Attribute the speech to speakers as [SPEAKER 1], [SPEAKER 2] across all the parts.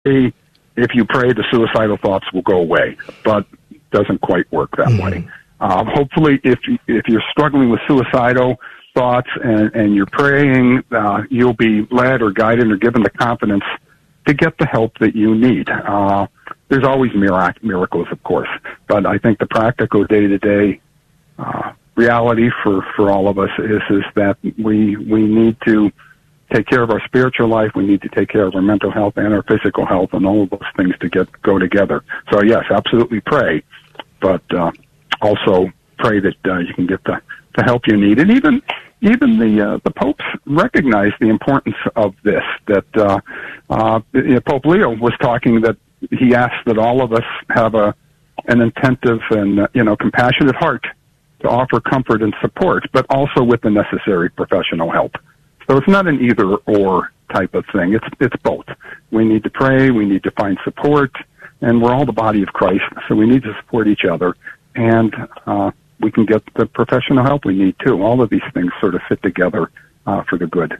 [SPEAKER 1] if you pray, the suicidal thoughts will go away, but it doesn't quite work that way. Hopefully, if you're struggling with suicidal thoughts and you're praying, you'll be led or guided or given the confidence to get the help that you need. There's always miracles, of course, but I think the practical day-to-day reality for all of us is that we need to take care of our spiritual life. We need to take care of our mental health and our physical health, and all of those things to go together. So yes, absolutely pray, but also pray that you can get the help you need. And even the popes recognize the importance of this. That Pope Leo was talking that he asked that all of us have an attentive and compassionate heart to offer comfort and support, but also with the necessary professional help. So it's not an either-or type of thing. It's both. We need to pray, we need to find support, and we're all the body of Christ, so we need to support each other, and we can get the professional help we need, too. All of these things sort of fit together for the good.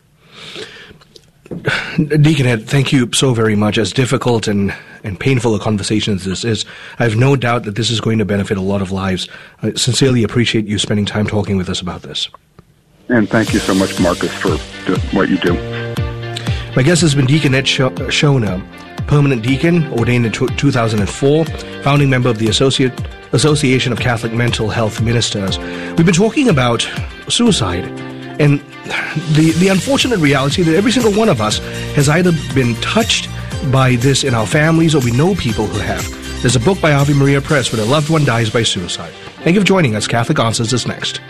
[SPEAKER 2] Deacon Ed, thank you so very much. As difficult and painful a conversation as this is, I have no doubt that this is going to benefit a lot of lives. I sincerely appreciate you spending time talking with us about this.
[SPEAKER 1] And thank you so much, Marcus, for what you do.
[SPEAKER 2] My guest has been Deacon Ed Schoner, permanent deacon, ordained in 2004, founding member of the Association of Catholic Mental Health Ministers. We've been talking about suicide and the unfortunate reality that every single one of us has either been touched by this in our families or we know people who have. There's a book by Ave Maria Press when a loved one dies by suicide. Thank you for joining us. Catholic Answers is next.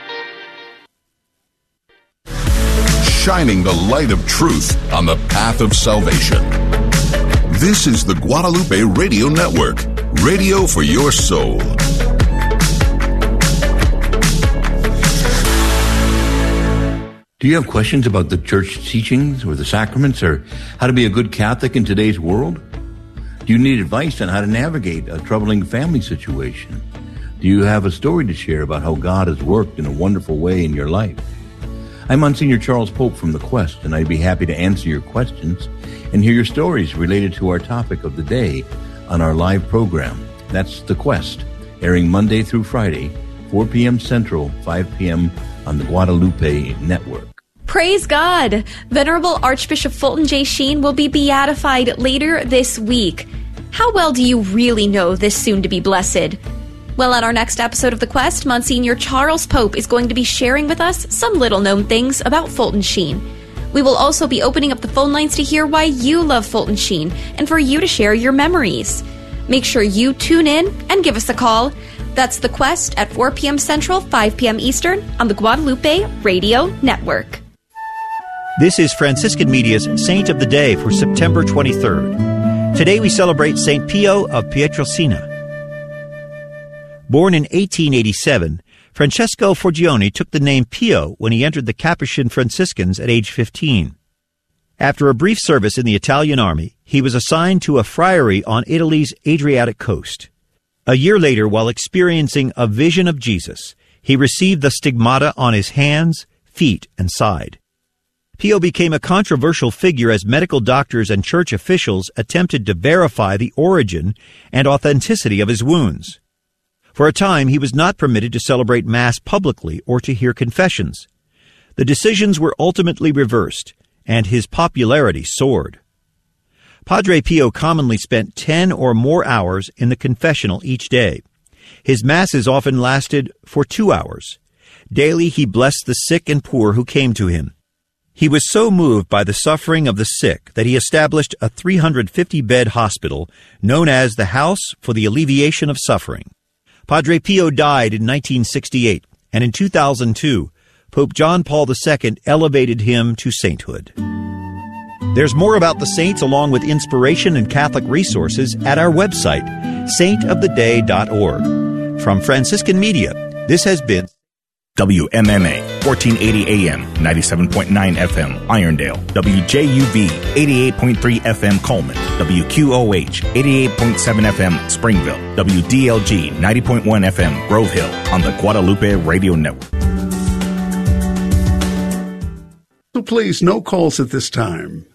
[SPEAKER 3] Shining the light of truth on the path of salvation. This is the Guadalupe Radio Network, radio for your soul.
[SPEAKER 4] Do you have questions about the church teachings or the sacraments or how to be a good Catholic in today's world? Do you need advice on how to navigate a troubling family situation? Do you have a story to share about how God has worked in a wonderful way in your life? I'm Monsignor Charles Pope from The Quest, and I'd be happy to answer your questions and hear your stories related to our topic of the day on our live program. That's The Quest, airing Monday through Friday, 4 p.m. Central, 5 p.m. on the Guadalupe Network.
[SPEAKER 5] Praise God! Venerable Archbishop Fulton J. Sheen will be beatified later this week. How well do you really know this soon-to-be blessed? Well, on our next episode of The Quest, Monsignor Charles Pope is going to be sharing with us some little-known things about Fulton Sheen. We will also be opening up the phone lines to hear why you love Fulton Sheen and for you to share your memories. Make sure you tune in and give us a call. That's The Quest at 4 p.m. Central, 5 p.m. Eastern on the Guadalupe Radio Network.
[SPEAKER 6] This is Franciscan Media's Saint of the Day for September 23rd. Today we celebrate St. Pio of Pietrelcina. Born in 1887, Francesco Forgione took the name Pio when he entered the Capuchin Franciscans at age 15. After a brief service in the Italian army, he was assigned to a friary on Italy's Adriatic coast. A year later, while experiencing a vision of Jesus, he received the stigmata on his hands, feet, and side. Pio became a controversial figure as medical doctors and church officials attempted to verify the origin and authenticity of his wounds. For a time, he was not permitted to celebrate Mass publicly or to hear confessions. The decisions were ultimately reversed, and his popularity soared. Padre Pio commonly spent 10 or more hours in the confessional each day. His Masses often lasted for 2 hours. Daily he blessed the sick and poor who came to him. He was so moved by the suffering of the sick that he established a 350-bed hospital known as the House for the Alleviation of Suffering. Padre Pio died in 1968, and in 2002, Pope John Paul II elevated him to sainthood. There's more about the saints along with inspiration and Catholic resources at our website, saintoftheday.org. From Franciscan Media, this has been
[SPEAKER 7] WMMA, 1480 AM, 97.9 FM, Irondale. WJUV, 88.3 FM, Coleman. WQOH, 88.7 FM, Springville. WDLG, 90.1 FM, Grove Hill, on the Guadalupe Radio Network.
[SPEAKER 8] So please, no calls at this time.